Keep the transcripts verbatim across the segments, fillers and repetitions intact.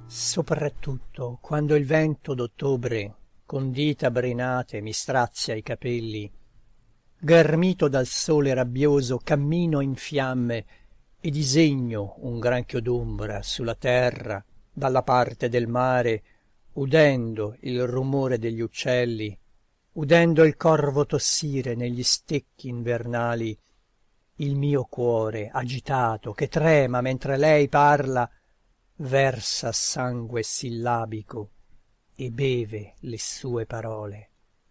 Soprattutto quando il vento d'ottobre con dita brinate mi strazia i capelli, ghermito dal sole rabbioso cammino in fiamme e disegno un granchio d'ombra sulla terra dalla parte del mare, udendo il rumore degli uccelli, udendo il corvo tossire negli stecchi invernali. Il mio cuore agitato che trema mentre lei parla versa sangue sillabico e beve le sue parole.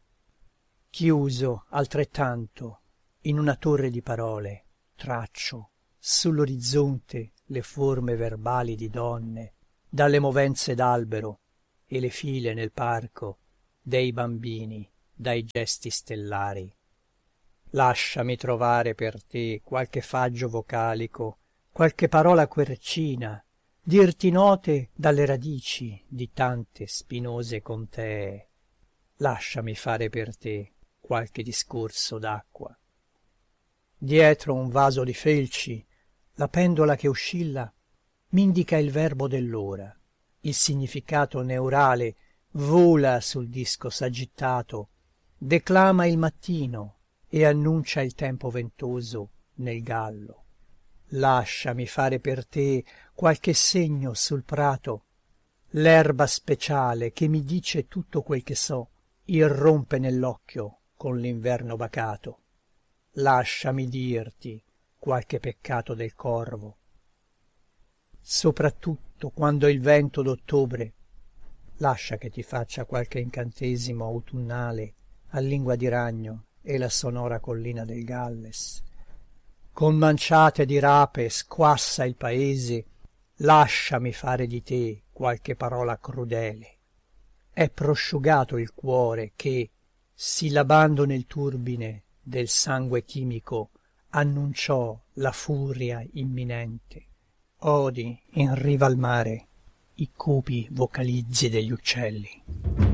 Chiuso altrettanto in una torre di parole, traccio sull'orizzonte le forme verbali di donne dalle movenze d'albero e le file nel parco dei bambini dai gesti stellari. Lasciami trovare per te qualche faggio vocalico, qualche parola quercina, dirti note dalle radici di tante spinose contee. Lasciami fare per te qualche discorso d'acqua. Dietro un vaso di felci la pendola che oscilla m'indica il verbo dell'ora, il significato neurale vola sul disco s'agitato, declama il mattino e annuncia il tempo ventoso nel gallo. Lasciami fare per te qualche segno sul prato, l'erba speciale che mi dice tutto quel che so irrompe nell'occhio con l'inverno bacato. Lasciami dirti qualche peccato del corvo. Soprattutto quando il vento d'ottobre, lascia che ti faccia qualche incantesimo autunnale a lingua di ragno e la sonora collina del Galles, con manciate di rape squassa il paese. Lasciami fare di te qualche parola crudele. È prosciugato il cuore che, sillabando nel turbine del sangue chimico, annunciò la furia imminente. Odi in riva al mare i cupi vocalizzi degli uccelli.